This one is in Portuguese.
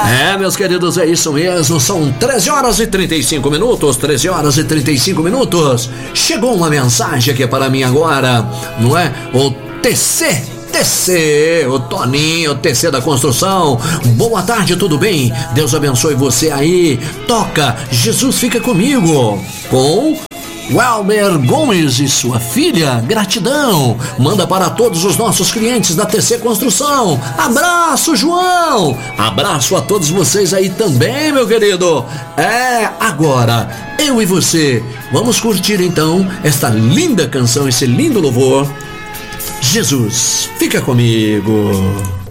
Meus queridos, é isso mesmo. São 13 horas e 35 minutos. 13 horas e 35 minutos. Chegou uma mensagem aqui para mim agora, não é? O TC, o Toninho, o TC da construção. Boa tarde, tudo bem? Deus abençoe você aí. Toca Jesus Fica Comigo com Welmer Gomes e sua filha. Gratidão. Manda para todos os nossos clientes da TC Construção. Abraço, João. Abraço a todos vocês aí também, meu querido. Agora eu e você vamos curtir então esta linda canção, esse lindo louvor. Jesus Fica Comigo.